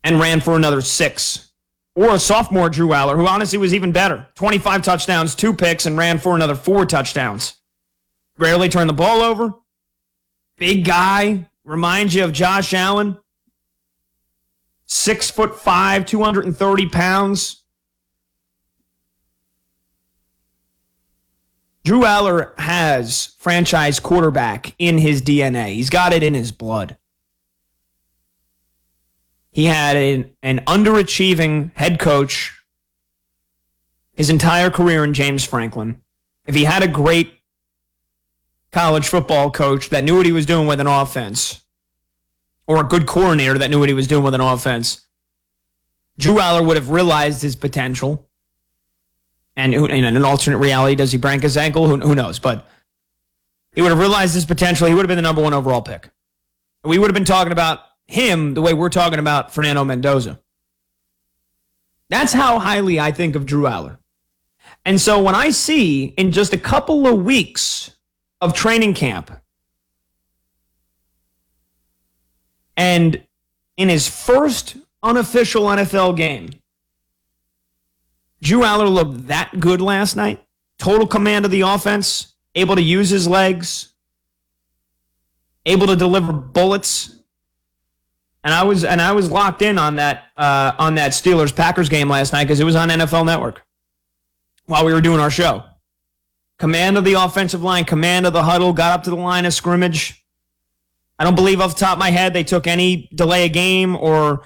and ran for another 6. Or a sophomore Drew Aller, who honestly was even better. 25 touchdowns, 2 picks, and ran for another 4 touchdowns. Rarely turned the ball over. Big guy. Reminds you of Josh Allen. 6'5", 230 pounds. Drew Aller has franchise quarterback in his DNA. He's got it in his blood. He had an underachieving head coach his entire career in James Franklin. If he had a great college football coach that knew what he was doing with an offense, or a good coordinator that knew what he was doing with an offense, Drew Aller would have realized his potential. And in an alternate reality, does he break his ankle? Who knows? But he would have realized his potential. He would have been the number 1 overall pick. We would have been talking about him the way we're talking about Fernando Mendoza. That's how highly I think of Drew Aller. And so when I see in just a couple of weeks of training camp, and in his first unofficial NFL game, Drew Aller looked that good last night. Total command of the offense, able to use his legs, able to deliver bullets. And I was locked in on that Steelers-Packers game last night because it was on NFL Network while we were doing our show. Command of the offensive line, command of the huddle, got up to the line of scrimmage. I don't believe off the top of my head they took any delay of game or,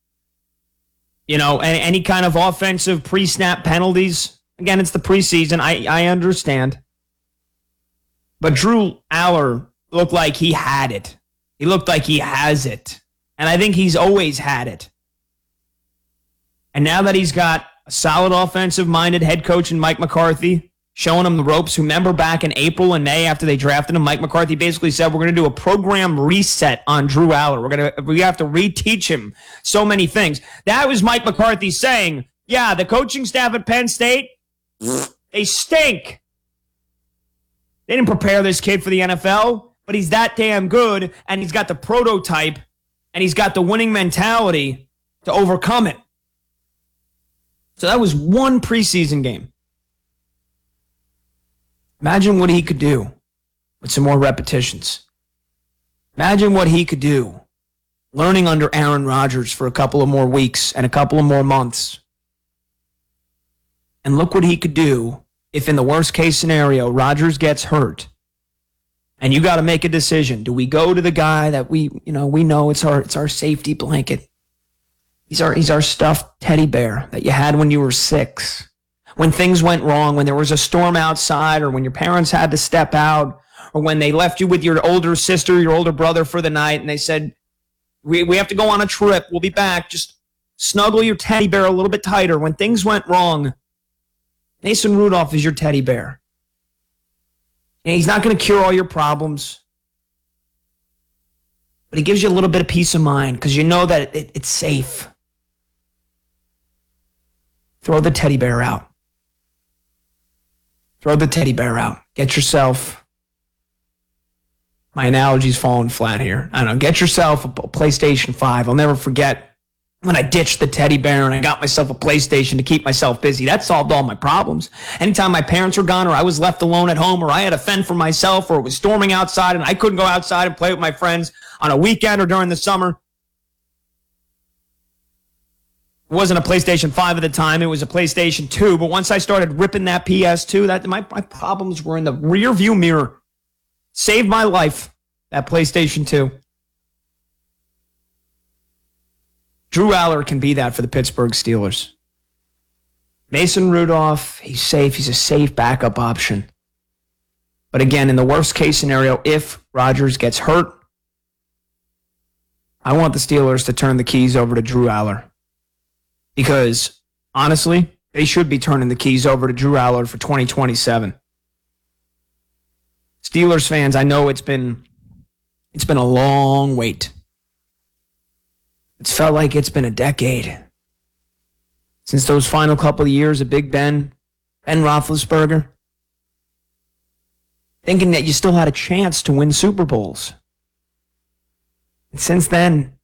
any kind of offensive pre-snap penalties. Again, it's the preseason. I understand. But Drew Aller looked like he had it. He looked like he has it. And I think he's always had it. And now that he's got a solid offensive-minded head coach in Mike McCarthy, showing him the ropes. Remember back in April and May after they drafted him, Mike McCarthy basically said, we're going to do a program reset on Drew Aller. We have to reteach him so many things. That was Mike McCarthy saying, yeah, the coaching staff at Penn State, they stink. They didn't prepare this kid for the NFL, but he's that damn good, and he's got the prototype, and he's got the winning mentality to overcome it. So that was one preseason game. Imagine what he could do with some more repetitions. Imagine what he could do learning under Aaron Rodgers for a couple of more weeks and a couple of more months. And look what he could do if in the worst case scenario, Rodgers gets hurt and you got to make a decision. Do we go to the guy that we know it's our safety blanket? He's our stuffed teddy bear that you had when you were 6. When things went wrong, when there was a storm outside, or when your parents had to step out, or when they left you with your older sister, your older brother for the night, and they said, we have to go on a trip, we'll be back, just snuggle your teddy bear a little bit tighter. When things went wrong, Mason Rudolph is your teddy bear. And he's not going to cure all your problems, but he gives you a little bit of peace of mind because you know that it's safe. Throw the teddy bear out. Throw the teddy bear out. Get yourself, my analogy's falling flat here. I don't know, get yourself a PlayStation 5. I'll never forget when I ditched the teddy bear and I got myself a PlayStation to keep myself busy. That solved all my problems. Anytime my parents were gone or I was left alone at home or I had to fend for myself or it was storming outside and I couldn't go outside and play with my friends on a weekend or during the summer, it wasn't a PlayStation 5 at the time. It was a PlayStation 2. But once I started ripping that PS2, my problems were in the rear view mirror. Saved my life, that PlayStation 2. Drew Aller can be that for the Pittsburgh Steelers. Mason Rudolph, he's safe. He's a safe backup option. But again, in the worst case scenario, if Rodgers gets hurt, I want the Steelers to turn the keys over to Drew Aller. Because, honestly, they should be turning the keys over to Drew Aller for 2027. Steelers fans, I know it's been a long wait. It's felt like it's been a decade since those final couple of years of Big Ben Roethlisberger, thinking that you still had a chance to win Super Bowls. And since then,